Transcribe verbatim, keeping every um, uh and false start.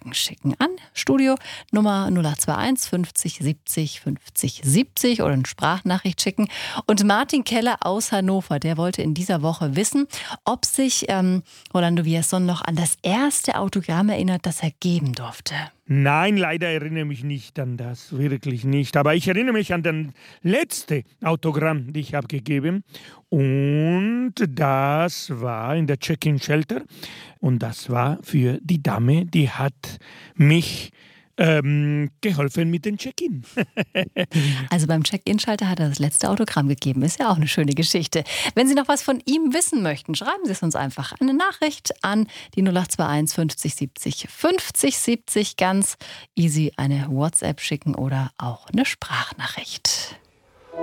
Fragen schicken an Studio Nummer null acht zwei eins fünfzig siebzig fünfzig siebzig oder eine Sprachnachricht schicken. Und Martin Keller aus Hannover, der wollte in dieser Woche wissen, ob sich ähm, Rolando Villazón noch an das erste Autogramm erinnert, das er geben durfte. Nein, leider erinnere ich mich nicht an das, wirklich nicht. Aber ich erinnere mich an das letzte Autogramm, das ich habe gegeben. Und das war in der Check-in-Shelter. Und das war für die Dame, die hat mich ähm, geholfen mit dem Check-in. Also beim Check-in-Schalter hat er das letzte Autogramm gegeben. Ist ja auch eine schöne Geschichte. Wenn Sie noch was von ihm wissen möchten, schreiben Sie es uns einfach. Eine Nachricht an die null acht zwei eins fünfzig siebzig fünfzig siebzig. Ganz easy eine WhatsApp schicken oder auch eine Sprachnachricht.